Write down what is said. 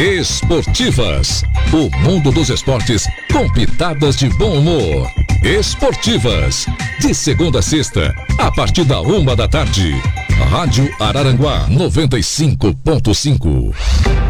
Esportivas, o mundo dos esportes com pitadas de bom humor. Esportivas, de segunda a sexta, a partir da 1 da tarde. Rádio Araranguá 95.5.